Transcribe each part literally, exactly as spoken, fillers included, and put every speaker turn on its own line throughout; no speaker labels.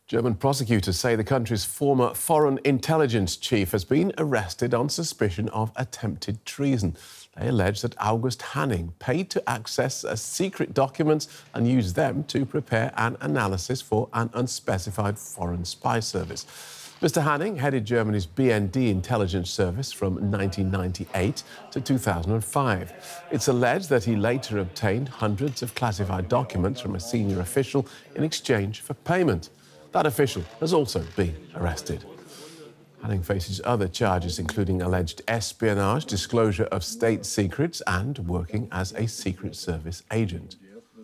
German prosecutors say the country's former foreign intelligence chief has been arrested on suspicion of attempted treason. They allege that August Hanning paid to access secret documents and used them to prepare an analysis for an unspecified foreign spy service. Mister Hanning headed Germany's B N D intelligence service from nineteen ninety-eight to two thousand five. It's alleged that he later obtained hundreds of classified documents from a senior official in exchange for payment. That official has also been arrested. Hanning faces other charges, including alleged espionage, disclosure of state secrets, and working as a Secret Service agent.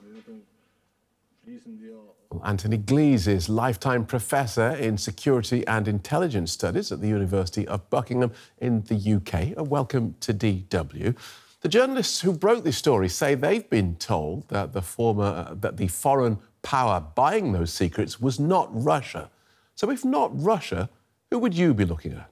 Well, Anthony Glees is lifetime professor in security and intelligence studies at the University of Buckingham in the U K. Welcome to D W. The journalists who broke this story say they've been told that the former uh, that the foreign power buying those secrets was not Russia. So if not Russia, who would you be looking at?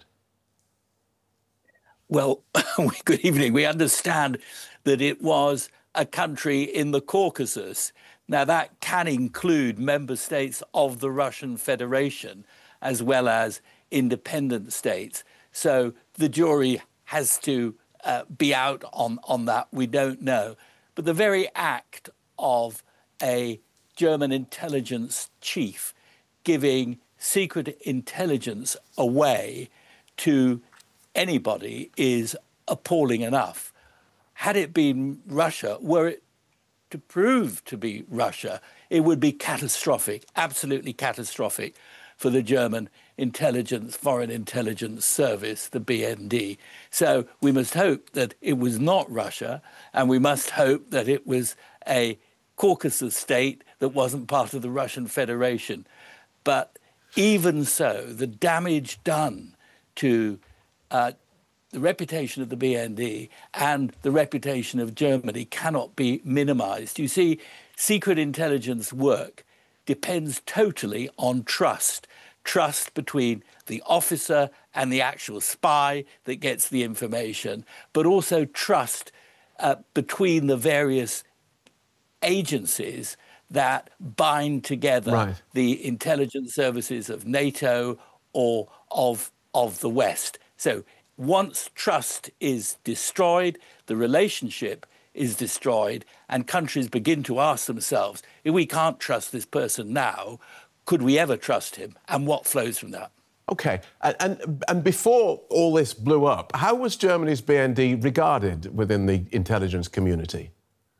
Well, good evening. We understand that it was a country in the Caucasus. Now, that can include member states of the Russian Federation as well as independent states. So the jury has to uh, be out on, on that. We don't know. But the very act of a German intelligence chief giving secret intelligence away to anybody is appalling enough. Had it been Russia, were it to prove to be Russia, it would be catastrophic, absolutely catastrophic for the German intelligence, foreign intelligence service, the B N D. So we must hope that it was not Russia, and we must hope that it was a Caucasus state that wasn't part of the Russian Federation. But even so, the damage done to uh, the reputation of the B N D and the reputation of Germany cannot be minimized. You see, secret intelligence work depends totally on trust. Trust between the officer and the actual spy that gets the information, but also trust uh, between the various agencies that bind together
right.
the intelligence services of NATO or of, of the West. So once trust is destroyed, the relationship is destroyed, and countries begin to ask themselves, if we can't trust this person now, could we ever trust him? And what flows from that?
OK. And, and, and before all this blew up, how was Germany's B N D regarded within the intelligence community?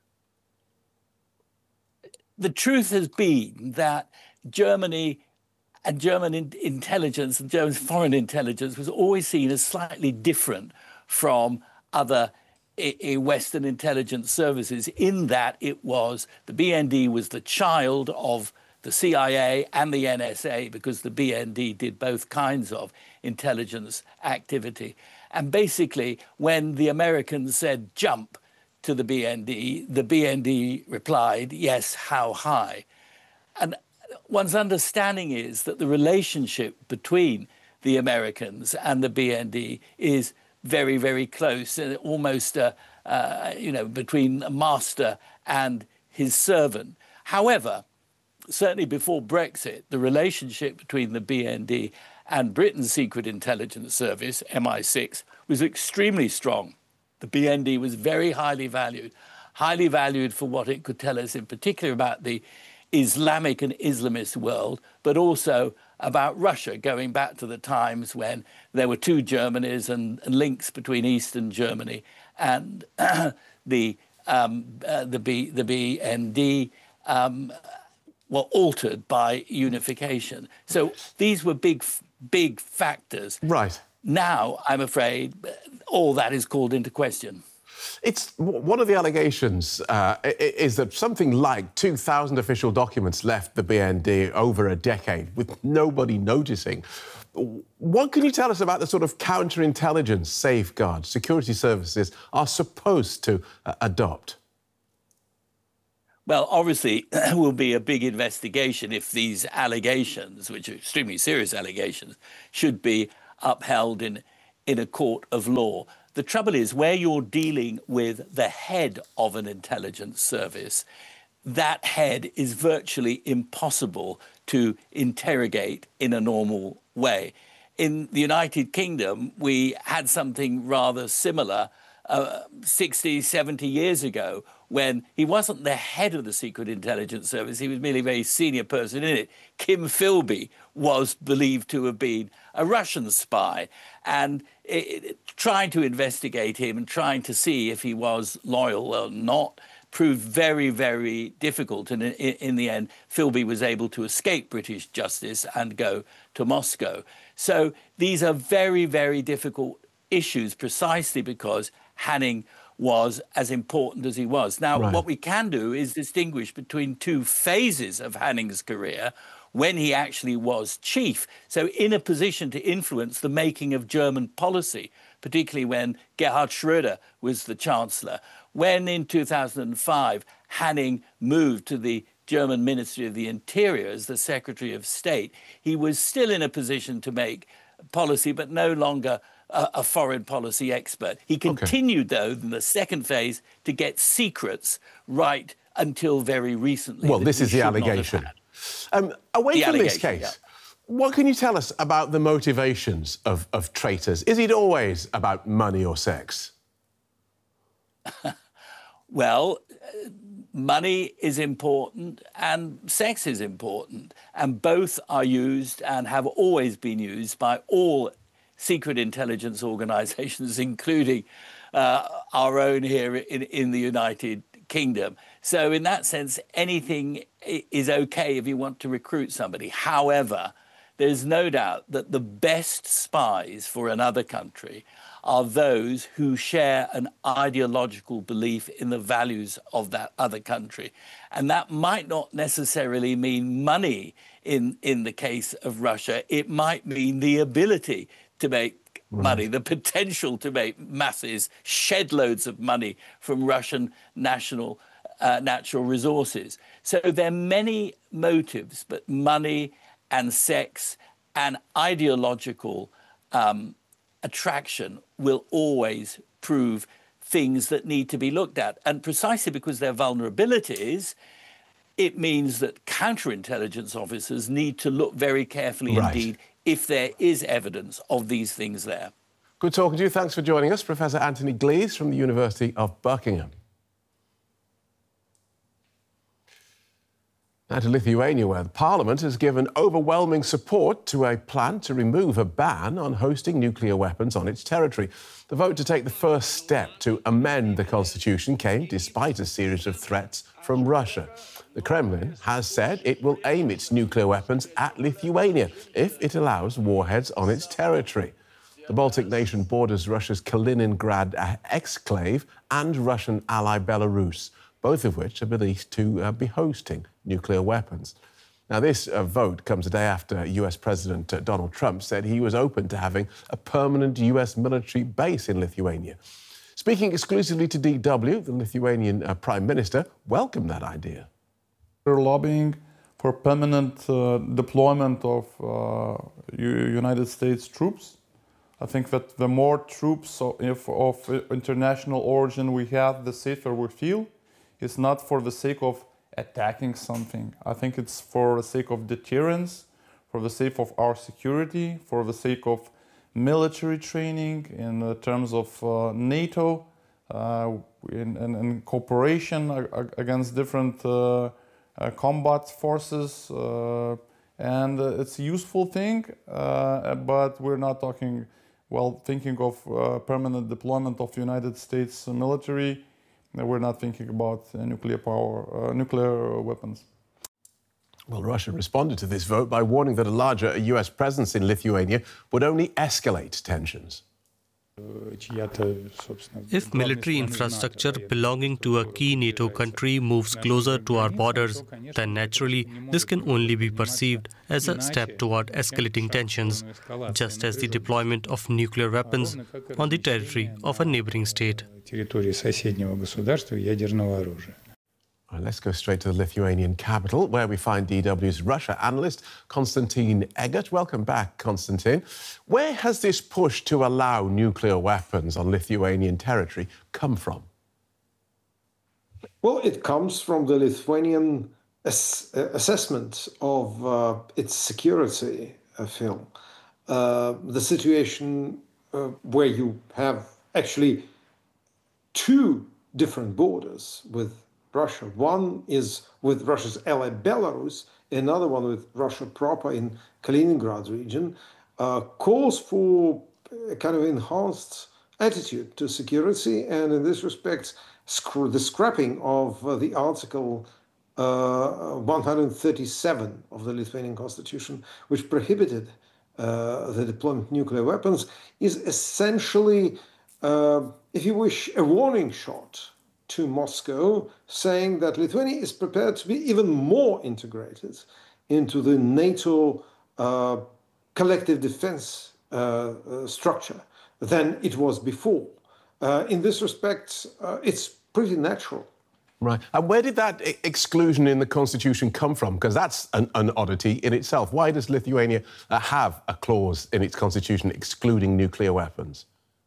The truth has been that Germany and German in intelligence and German foreign intelligence was always seen as slightly different from other I I Western intelligence services, in that it was, the B N D was the child of the C I A and the N S A, because the B N D did both kinds of intelligence activity. And basically, when the Americans said jump to the B N D, the B N D replied, yes, how high? And one's understanding is that the relationship between the Americans and the B N D is very, very close, and almost, uh, uh, you know, between a master and his servant. However, certainly before Brexit, the relationship between the B N D and Britain's Secret Intelligence Service, M I six, was extremely strong. The B N D was very highly valued, highly valued for what it could tell us in particular about the Islamic and Islamist world, but also about Russia, going back to the times when there were two Germanys and, and links between Eastern Germany and the, um, uh, the, B, the B N D um, were altered by unification. So these were big, big factors.
Right.
Now, I'm afraid, all that is called into question.
It's one of the allegations uh, is that something like two thousand official documents left the B N D over a decade with nobody noticing. What can you tell us about the sort of counterintelligence safeguards security services are supposed to uh, adopt?
Well, obviously, there will be a big investigation if these allegations, which are extremely serious allegations, should be upheld in, in a court of law. The trouble is, where you're dealing with the head of an intelligence service, that head is virtually impossible to interrogate in a normal way. In the United Kingdom, we had something rather similar uh, sixty, seventy years ago, when he wasn't the head of the Secret Intelligence Service, he was merely a very senior person in it. Kim Philby was believed to have been a Russian spy, and it, it, trying to investigate him and trying to see if he was loyal or not proved very, very difficult. And in, in the end, Philby was able to escape British justice and go to Moscow. So these are very, very difficult issues precisely because Hanning was as important as he was. Now, right. What we can do is distinguish between two phases of Hanning's career when he actually was chief, so in a position to influence the making of German policy, particularly when Gerhard Schröder was the chancellor. When in two thousand five, Hanning moved to the German Ministry of the Interior as the Secretary of State, he was still in a position to make policy, but no longer a, a foreign policy expert. He continued, okay. though, in the second phase to get secrets right until very recently.
Well, this is the allegation. Um, away
the
from
allegation,
this case,
yeah.
What can you tell us about the motivations of, of traitors? Is it always about money or sex?
Well, money is important and sex is important, and both are used and have always been used by all secret intelligence organizations, including uh, our own here in, in the United Kingdom. So in that sense, anything is okay if you want to recruit somebody. However, there's no doubt that the best spies for another country are those who share an ideological belief in the values of that other country. And that might not necessarily mean money in, in the case of Russia. It might mean the ability to make right. money, the potential to make masses, shed loads of money from Russian national uh, natural resources. So there are many motives, but money and sex and ideological um, attraction will always prove things that need to be looked at. And precisely because they're vulnerabilities, it means that counterintelligence officers need to look very carefully right. indeed if there is evidence of these things there.
Good talking to you. Thanks for joining us, Professor Anthony Glees from the University of Buckingham. Now to Lithuania, where the Parliament has given overwhelming support to a plan to remove a ban on hosting nuclear weapons on its territory. The vote to take the first step to amend the constitution came despite a series of threats from Russia. The Kremlin has said it will aim its nuclear weapons at Lithuania if it allows warheads on its territory. The Baltic nation borders Russia's Kaliningrad exclave and Russian ally Belarus, both of which are believed to uh, be hosting nuclear weapons. Now, this uh, vote comes a day after U S President uh, Donald Trump said he was open to having a permanent U S military base in Lithuania. Speaking exclusively to D W, the Lithuanian uh, Prime Minister welcomed that idea.
We're lobbying for permanent uh, deployment of uh, United States troops. I think that the more troops of, if, of international origin we have, the safer we feel. It's not for the sake of attacking something. I think it's for the sake of deterrence, for the sake of our security, for the sake of military training in terms of uh, NATO, uh, in, in, in cooperation against different uh, uh, combat forces. Uh, and uh, it's a useful thing, uh, but we're not talking, well, thinking of uh, permanent deployment of United States military. We're not thinking about uh, nuclear power, uh, nuclear weapons.
Well, Russia responded to this vote by warning that a larger U S presence in Lithuania would only escalate tensions.
If military infrastructure belonging to a key NATO country moves closer to our borders, then naturally this can only be perceived as a step toward escalating tensions, just as the deployment of nuclear weapons on the territory of a neighboring state.
Right, let's go straight to the Lithuanian capital, where we find D W's Russia analyst, Konstantin Eggert. Welcome back, Konstantin. Where has this push to allow nuclear weapons on Lithuanian territory come from?
Well, it comes from the Lithuanian ass- uh, assessment of uh, its security, uh, Phil. Uh, the situation uh, where you have actually two different borders with Russia. One is with Russia's ally Belarus, another one with Russia proper in Kaliningrad region, uh, calls for a kind of enhanced attitude to security, and in this respect, scr- the scrapping of uh, the Article uh, one hundred thirty-seven of the Lithuanian constitution, which prohibited uh, the deployment of nuclear weapons, is essentially, uh, if you wish, a warning shot to Moscow, saying that Lithuania is prepared to be even more integrated into the NATO uh, collective defense uh, uh, structure than it was before. Uh, in this respect, uh, it's pretty natural.
Right. And where did that e- exclusion in the Constitution come from? Because that's an, an oddity in itself. Why does Lithuania uh, have a clause in its Constitution excluding nuclear weapons?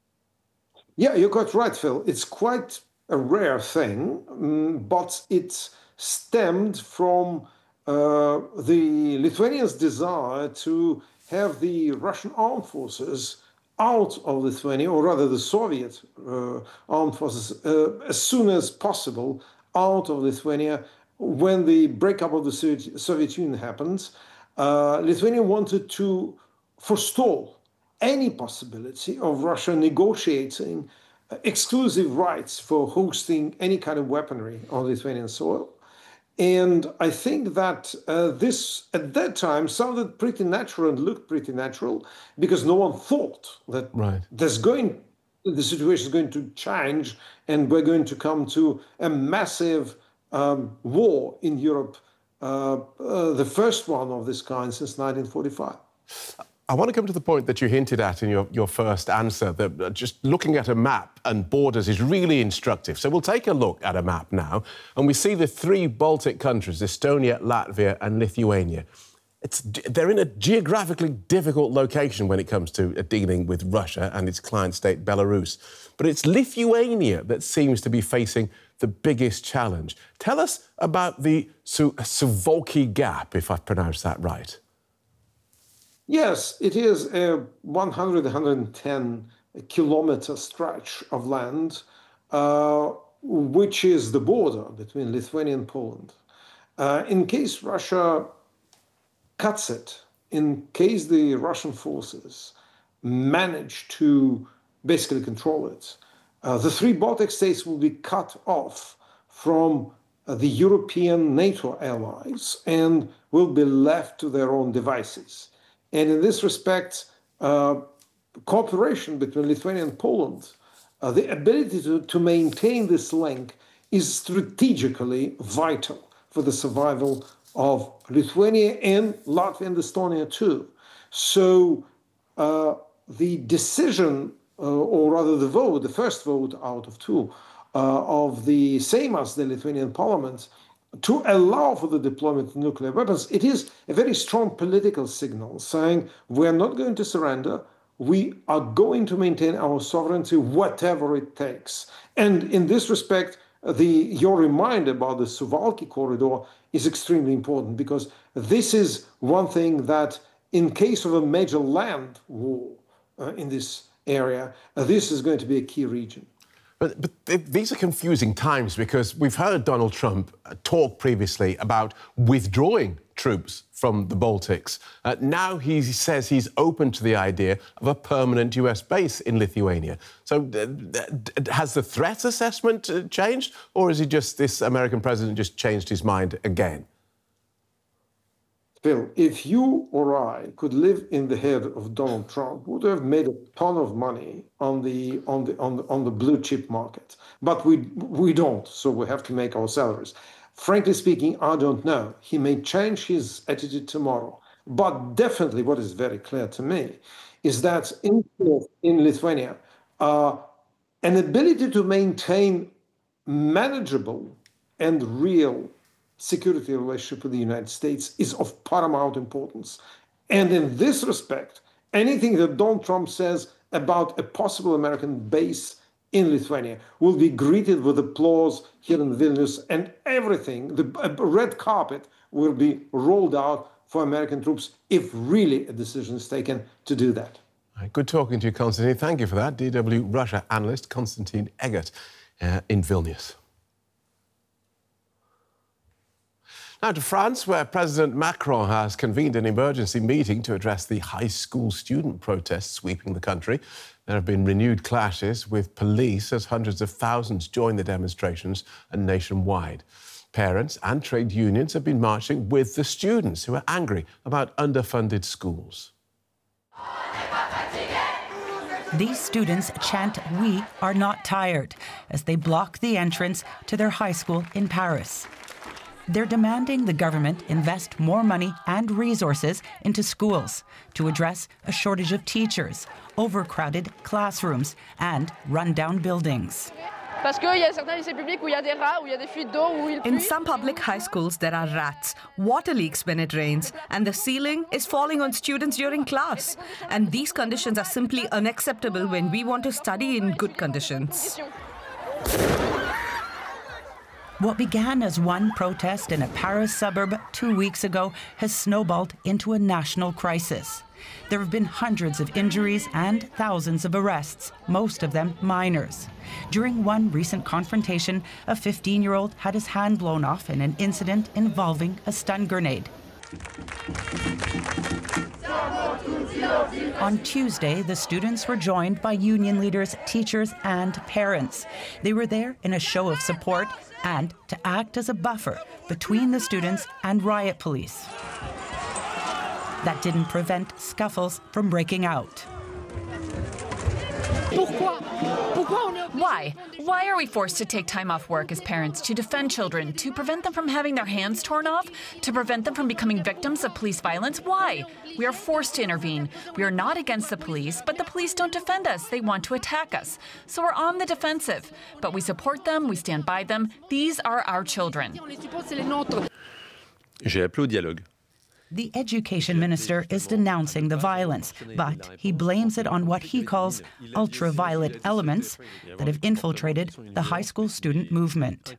Yeah, you're quite right, Phil. It's quite a rare thing, um, but it stemmed from uh, the Lithuanians' desire to have the Russian armed forces out of Lithuania, or rather the Soviet uh, armed forces, uh, as soon as possible out of Lithuania. When the breakup of the Soviet, Soviet Union happened, uh, Lithuania wanted to forestall any possibility of Russia negotiating uh, exclusive rights for hosting any kind of weaponry on Lithuanian soil. And I think that uh, this, at that time, sounded pretty natural and looked pretty natural because no one thought that
Right.
there's going, the situation is going to change and we're going to come to a massive um, war in Europe, uh, uh, the first one of this kind since nineteen forty-five.
I want to come to the point that you hinted at in your, your first answer, that just looking at a map and borders is really instructive. So we'll take a look at a map now, and we see the three Baltic countries, Estonia, Latvia and Lithuania. It's, they're in a geographically difficult location when it comes to dealing with Russia and its client state, Belarus. But it's Lithuania that seems to be facing the biggest challenge. Tell us about the Su- Suwalki Gap, if I've pronounced that right.
Yes, it is a one hundred, one hundred ten kilometer stretch of land, uh, which is the border between Lithuania and Poland. Uh, in case Russia cuts it, in case the Russian forces manage to basically control it, uh, the three Baltic states will be cut off from uh, the European NATO allies and will be left to their own devices. And in this respect, uh, cooperation between Lithuania and Poland, uh, the ability to, to maintain this link is strategically vital for the survival of Lithuania and Latvia and Estonia too. So uh, the decision, uh, or rather the vote, the first vote out of two, uh, of the Seimas, the Lithuanian parliament, to allow for the deployment of nuclear weapons, it is a very strong political signal saying we're not going to surrender. We are going to maintain our sovereignty, whatever it takes. And in this respect, the your reminder about the Suwalki corridor is extremely important because this is one thing that, in case of a major land war uh, in this area, uh, this is going to be a key region.
But, but these are confusing times because we've heard Donald Trump talk previously about withdrawing troops from the Baltics. Uh, now he says he's open to the idea of a permanent U S base in Lithuania. So uh, has the threat assessment changed, or is he just, this American president just changed his mind again?
Phil, if you or I could live in the head of Donald Trump, we would have made a ton of money on the on the on the on the blue chip market. But we we don't, so we have to make our salaries. Frankly speaking, I don't know. He may change his attitude tomorrow. But definitely, what is very clear to me is that in in Lithuania, uh, an ability to maintain manageable and real security relationship with the United States is of paramount importance. And in this respect, anything that Donald Trump says about a possible American base in Lithuania will be greeted with applause here in Vilnius, and everything, the red carpet will be rolled out for American troops if really a decision is taken to do that.
Good talking to you, Konstantin. Thank you for that. D W Russia analyst Konstantin Eggert uh, in Vilnius. Now to France, where President Macron has convened an emergency meeting to address the high school student protests sweeping the country. There have been renewed clashes with police as hundreds of thousands join the demonstrations nationwide. Parents and trade unions have been marching with the students who are angry about underfunded schools.
These students chant "We are not tired" as they block the entrance to their high school in Paris. They're demanding the government invest more money and resources into schools to address a shortage of teachers, overcrowded classrooms, and run-down buildings.
In some public high schools, there are rats, water leaks when it rains, and the ceiling is falling on students during class. And these conditions are simply unacceptable when we want to study in good conditions.
What began as one protest in a Paris suburb two weeks ago has snowballed into a national crisis. There have been hundreds of injuries and thousands of arrests, most of them minors. During one recent confrontation, a fifteen-year-old had his hand blown off in an incident involving a stun grenade. On Tuesday, the students were joined by union leaders, teachers, and parents. They were there in a show of support and to act as a buffer between the students and riot police. That didn't prevent scuffles from breaking out.
Why? Why are we forced to take time off work as parents to defend children, to prevent them from having their hands torn off, to prevent them from becoming victims of police violence? Why? We are forced to intervene. We are not against the police, but the police don't defend us. They want to attack us. So we're on the defensive. But we support them, we stand by them. These are our children.
J'ai appelé au dialogue.
The education minister is denouncing the violence, but he blames it on what he calls ultraviolet elements that have infiltrated the high school student movement.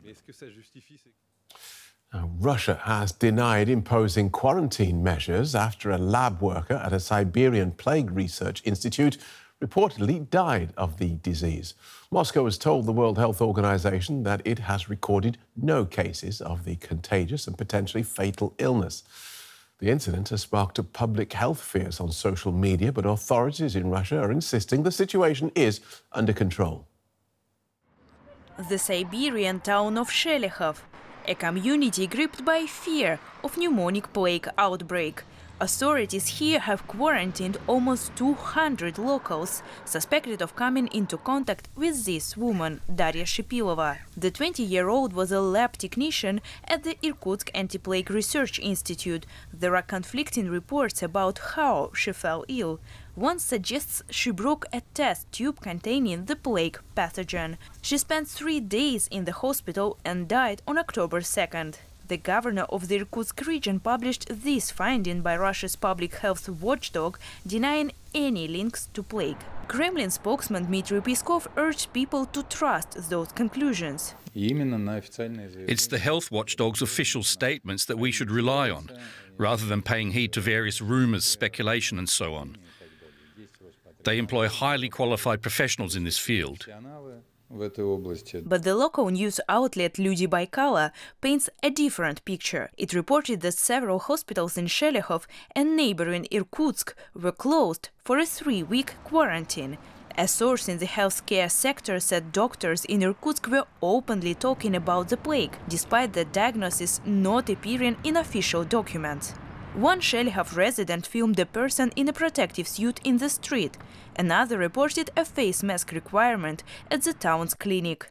Now, Russia has denied imposing quarantine measures after a lab worker at a Siberian plague research institute reportedly died of the disease. Moscow has told the World Health Organization that it has recorded no cases of the contagious and potentially fatal illness. The incident has sparked public health fears on social media, but authorities in Russia are insisting the situation is under control.
The Siberian town of Shelekhov, a community gripped by fear of pneumonic plague outbreak. Authorities here have quarantined almost two hundred locals suspected of coming into contact with this woman, Daria Shipilova. The twenty-year-old was a lab technician at the Irkutsk Anti-Plague Research Institute. There are conflicting reports about how she fell ill. One suggests she broke a test tube containing the plague pathogen. She spent three days in the hospital and died on October second. The governor of the Irkutsk region published this finding by Russia's public health watchdog, denying any links to plague. Kremlin spokesman Dmitry Peskov urged people to trust those conclusions.
It's the health watchdog's official statements that we should rely on, rather than paying heed to various rumors, speculation and so on. They employ highly qualified professionals in this field.
But the local news outlet Люди Baikala paints a different picture. It reported that several hospitals in Shelekhov and neighboring Irkutsk were closed for a three-week quarantine. A source in the healthcare sector said doctors in Irkutsk were openly talking about the plague, despite the diagnosis not appearing in official documents. One Shelekhov resident filmed a person in a protective suit in the street. Another reported a face mask requirement at the town's clinic.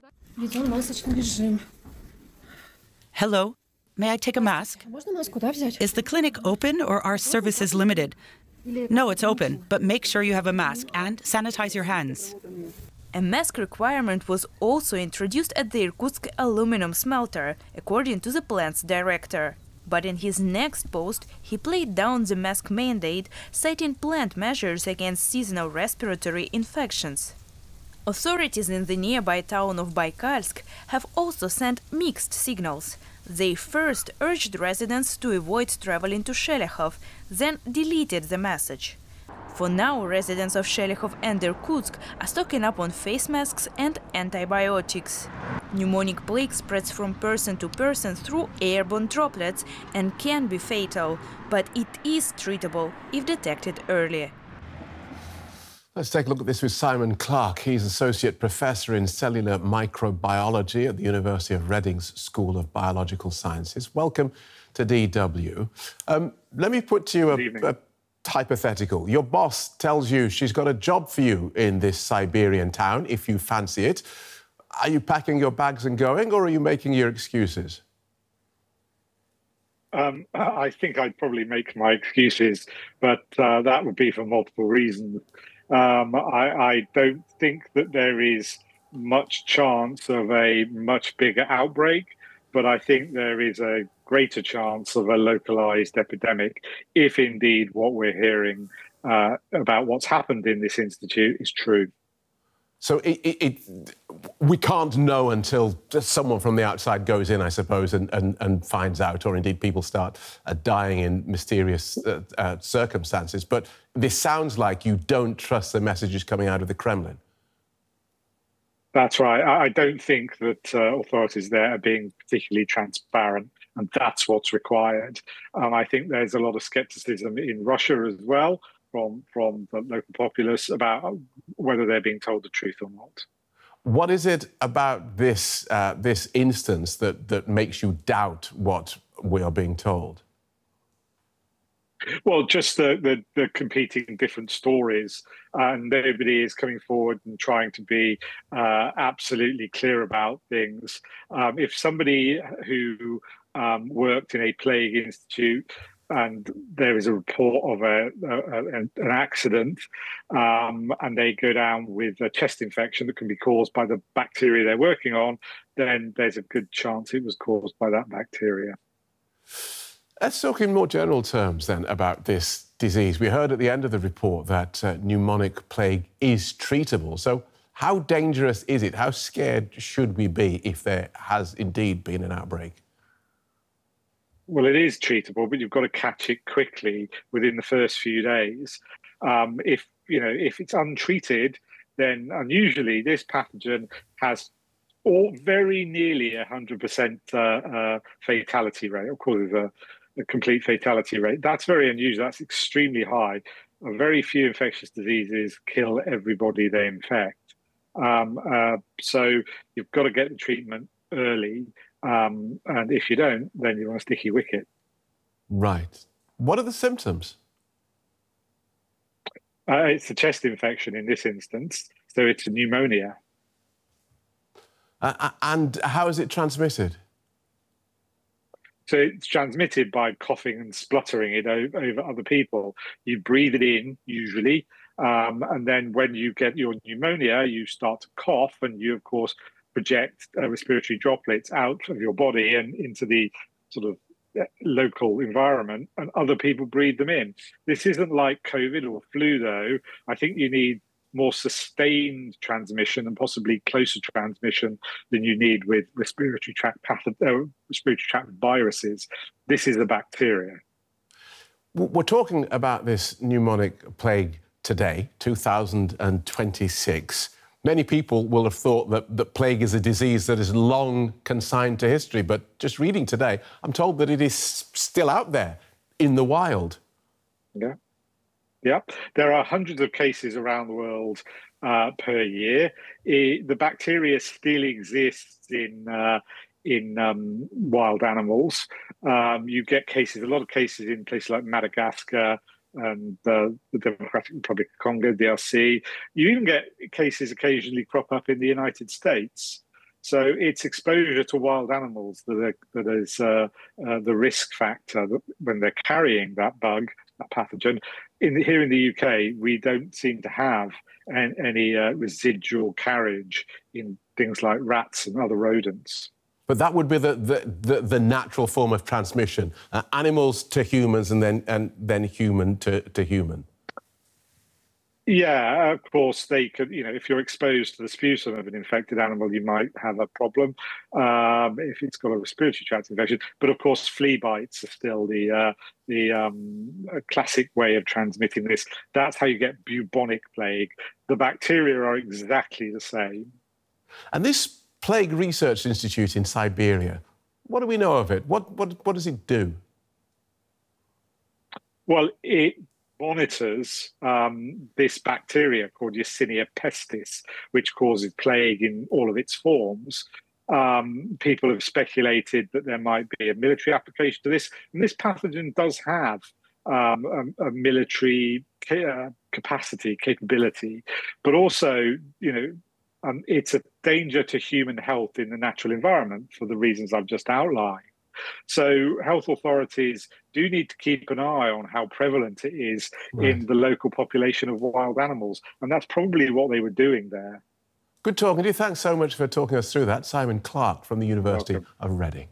Hello, may I take a mask? Is the clinic open or are services limited? No, it's open, but make sure you have a mask and sanitize your hands.
A mask requirement was also introduced at the Irkutsk aluminum smelter, according to the plant's director. But in his next post, he played down the mask mandate, citing plant measures against seasonal respiratory infections. Authorities in the nearby town of Baikalsk have also sent mixed signals. They first urged residents to avoid traveling to Shelekhov, then deleted the message. For now, residents of Shelekhov and Irkutsk are stocking up on face masks and antibiotics. Pneumonic plague spreads from person to person through airborne droplets and can be fatal, but it is treatable if detected early.
Let's take a look at this with Simon Clark. He's Associate Professor in Cellular Microbiology at the University of Reading's School of Biological Sciences. Welcome to D W. Um, let me put to you a, a hypothetical. Your boss tells you she's got a job for you in this Siberian town, if you fancy it. Are you packing your bags and going, or are you making your excuses?
Um, I think I'd probably make my excuses, but uh, that would be for multiple reasons. Um, I, I don't think that there is much chance of a much bigger outbreak, but I think there is a greater chance of a localized epidemic if indeed what we're hearing uh, about what's happened in this institute is true.
So it, it, it, we can't know until someone from the outside goes in, I suppose, and, and, and finds out, or indeed people start uh, dying in mysterious uh, uh, circumstances. But this sounds like you don't trust the messages coming out of the Kremlin.
That's right. I, I don't think that uh, authorities there are being particularly transparent, and that's what's required. Um, I think there's a lot of skepticism in Russia as well, from from the local populace about whether they're being told the truth or not.
What is it about this uh, this instance that that makes you doubt what we are being told?
Well, just the the, the competing different stories, and nobody is coming forward and trying to be uh, absolutely clear about things. Um, if somebody who um, worked in a plague institute and there is a report of a, a, an accident, um, and they go down with a chest infection that can be caused by the bacteria they're working on, then there's a good chance it was caused by that bacteria.
Let's talk in more general terms then about this disease. We heard at the end of the report that uh, pneumonic plague is treatable. So how dangerous is it? How scared should we be if there has indeed been an outbreak?
Well, it is treatable, but you've got to catch it quickly within the first few days. Um, if you know, if it's untreated, then unusually this pathogen has all very nearly a hundred percent uh, fatality rate. Of course, there's a, a complete fatality rate. That's very unusual. That's extremely high. Very few infectious diseases kill everybody they infect. Um, uh, so you've got to get the treatment early. Um, and if you don't, then you're on a sticky wicket.
Right. What are the symptoms?
Uh, it's a chest infection in this instance, so it's a pneumonia.
Uh, and how is it transmitted?
So it's transmitted by coughing and spluttering it over, over other people. You breathe it in, usually, um, and then when you get your pneumonia, you start to cough, and you, of course, project uh, respiratory droplets out of your body and into the sort of local environment, and other people breathe them in. This isn't like COVID or flu, though. I think you need more sustained transmission and possibly closer transmission than you need with respiratory tract patho- uh, respiratory tract viruses. This is a bacteria.
We're talking about this pneumonic plague today, two thousand twenty-six. Many people will have thought that, that plague is a disease that is long consigned to history, but just reading today, I'm told that it is still out there in the wild.
Yeah. Yeah, there are hundreds of cases around the world uh, per year. It, the bacteria still exists in uh, in um, wild animals. Um, you get cases, a lot of cases in places like Madagascar and uh, the Democratic Republic of Congo, D R C. You even get cases occasionally crop up in the United States. So it's exposure to wild animals that, are, that is uh, uh, the risk factor that when they're carrying that bug, that pathogen. In, here in the U K, we don't seem to have an, any uh, residual carriage in things like rats and other rodents.
But that would be the, the, the, the natural form of transmission, uh, animals to humans and then, and then human to, to human.
Yeah, of course, they could, you know, if you're exposed to the sputum of an infected animal, you might have a problem um, if it's got a respiratory tract infection. But of course, flea bites are still the uh, the um, classic way of transmitting this. That's how you get bubonic plague. The bacteria are exactly the same.
And this Plague Research Institute in Siberia, what do we know of it? What, what, what does it do?
Well, it monitors um, this bacteria called Yersinia pestis, which causes plague in all of its forms. Um, people have speculated that there might be a military application to this, and this pathogen does have um, a, a military ca- capacity, capability, but also, you know, um, it's a danger to human health in the natural environment for the reasons I've just outlined. So health authorities do need to keep an eye on how prevalent it is right. in the local population of wild animals. And that's probably what they were doing there.
Good talking to you. Thanks so much for talking us through that. Simon Clark from the University Welcome. of Reading.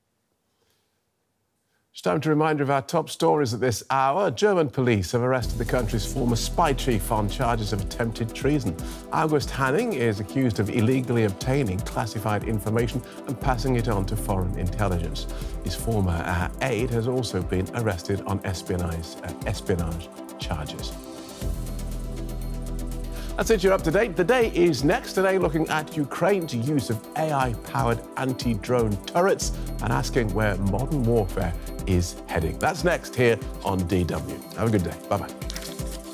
It's time to remind you of our top stories at this hour. German police have arrested the country's former spy chief on charges of attempted treason. August Hanning is accused of illegally obtaining classified information and passing it on to foreign intelligence. His former uh, aide has also been arrested on espionage, uh, espionage charges. That's it, you're up to date. The Day is next. Today looking at Ukraine's use of A I-powered anti-drone turrets and asking where modern warfare is heading. That's next here on D W. Have a good day. Bye-bye.